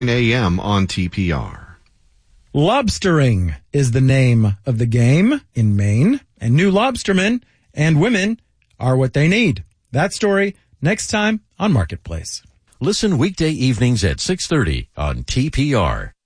a.m. on TPR. Lobstering is the name of the game in Maine, and new lobstermen and women are what they need. That story next time on Marketplace. Listen weekday evenings at 6:30 on TPR.